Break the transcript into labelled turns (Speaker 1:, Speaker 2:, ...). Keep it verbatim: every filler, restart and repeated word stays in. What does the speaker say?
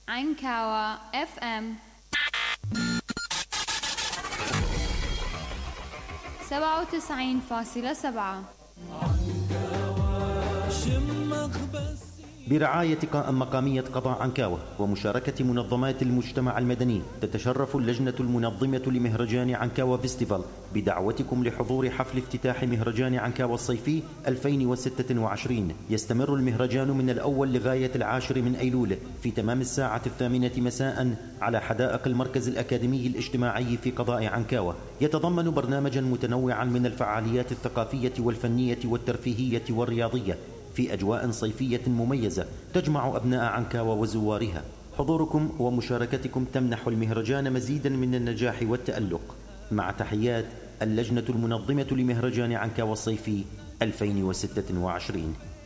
Speaker 1: عنكاوى اف ام سبعة وتسعين فاصلة سبعة
Speaker 2: برعاية قائمة مقامية قضاء عنكاوة ومشاركة منظمات المجتمع المدني، تتشرف اللجنة المنظمة لمهرجان عنكاوة فيستيفال بدعوتكم لحضور حفل افتتاح مهرجان عنكاوة الصيفي ألفين وستة وعشرين. يستمر المهرجان من الأول لغاية العاشر من أيلول في تمام الساعة الثامنة مساء على حدائق المركز الأكاديمي الاجتماعي في قضاء عنكاوة. يتضمن برنامجا متنوعا من الفعاليات الثقافية والفنية والترفيهية والرياضية في أجواء صيفية مميزة تجمع أبناء عنكاوة وزوارها. حضوركم ومشاركتكم تمنح المهرجان مزيدا من النجاح والتألق. مع تحيات اللجنة المنظمة لمهرجان عنكاوة الصيفي ألفين وستة وعشرين.